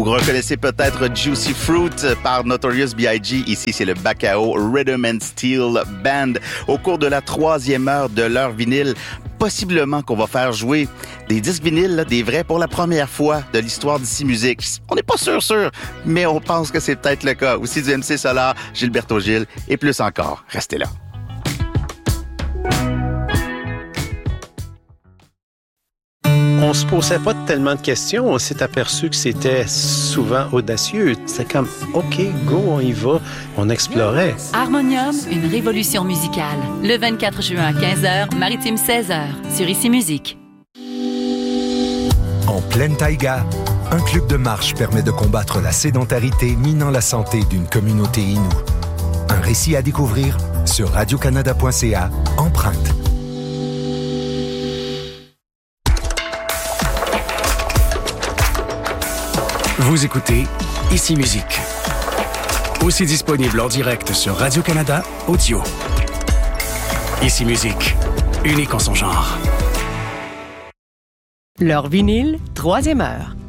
reconnaissez peut-être Juicy Fruit par Notorious B.I.G. Ici, c'est le Bacao Rhythm and Steel Band. Au cours de la 3e heure de l'heure vinyle, possiblement qu'on va faire jouer des disques vinyles, là, des vrais, pour la première fois de l'histoire d'Ici Musique. On n'est pas sûr, mais on pense que c'est peut-être le cas. Aussi du MC Solar, Gilberto Gil et plus encore. Restez là. On se posait pas tellement de questions. On s'est aperçu que c'était souvent audacieux. C'est comme, OK, go, on y va. On explorait. Harmonium, une révolution musicale. Le 24 juin à 15h, Maritime 16h, sur Ici Musique. En pleine taïga, un club de marche permet de combattre la sédentarité minant la santé d'une communauté inoue. Un récit à découvrir sur radiocanada.ca, Empreinte. Vous écoutez Ici Musique. Aussi disponible en direct sur Radio-Canada Audio. Ici Musique, unique en son genre. L'heure vinyle, 3e heure.